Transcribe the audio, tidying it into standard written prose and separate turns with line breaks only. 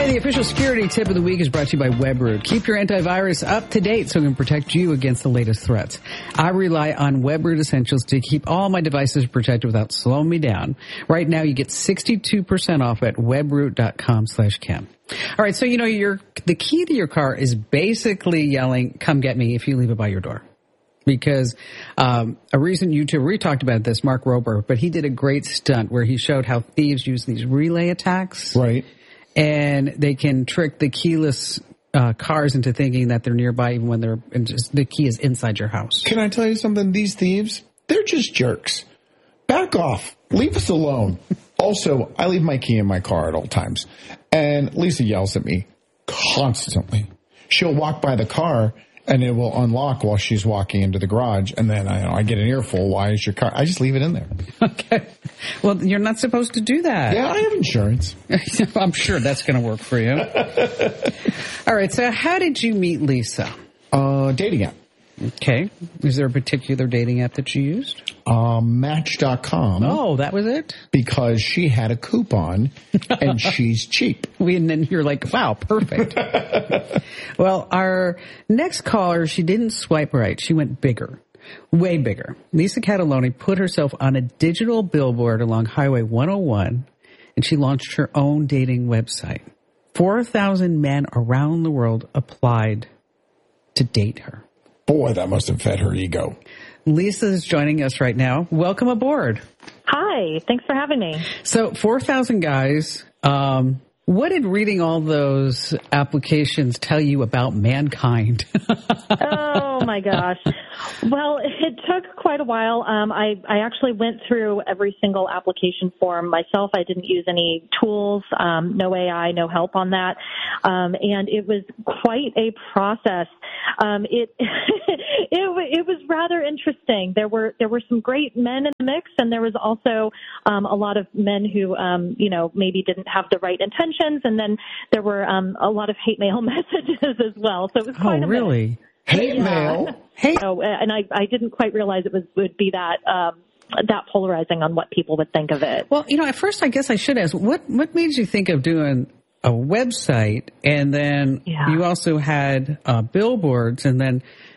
Hey, the official security tip of the week is brought to you by WebRoot. Keep your antivirus up to date so it can protect you against the latest threats. I rely on WebRoot Essentials to keep all my devices protected without slowing me down. Right now, you get 62% off at webroot.com/Kim. All right, so the key to your car is basically yelling, "Come get me," if you leave it by your door. Because a recent YouTuber, we talked about this, Mark Rober, but he did a great stunt where he showed how thieves use these relay attacks.
Right.
And they can trick the keyless cars into thinking that they're nearby even when the key is inside your house.
Can I tell you something? These thieves, they're just jerks. Back off. Leave us alone. Also, I leave my key in my car at all times. And Lisa yells at me constantly. She'll walk by the car and it will unlock while she's walking into the garage. And then I get an earful. Why is your car? I just leave it in there.
Okay. Well, you're not supposed to do that.
Yeah, I have insurance.
I'm sure that's going to work for you. All right. So how did you meet Lisa?
Dating app.
Okay. Is there a particular dating app that you used?
Match.com.
Oh, that was it?
Because she had a coupon and she's cheap.
And then you're like, wow, perfect. Well, our next caller, she didn't swipe right. She went bigger, way bigger. Lisa Cataloni put herself on a digital billboard along Highway 101, and she launched her own dating website. 4,000 men around the world applied to date her.
Boy, that must have fed her ego.
Lisa is joining us right now. Welcome aboard.
Hi, thanks for having me.
So 4,000 guys. What did reading all those applications tell you about mankind?
Oh, my gosh. Well, it took quite a while. I actually went through every single application form myself. I didn't use any tools, no AI, no help on that. And it was quite a process. It was rather interesting. There were some great men in the mix, and there was also a lot of men who, maybe didn't have the right intentions, and then there were a lot of hate mail messages as well. So it was quite a
really?
mix.
Hate mail?
Hate. So, and I didn't quite realize would be that polarizing on what people would think of it.
Well, at first I guess I should ask, what made you think of doing a website, and then you also had billboards, and then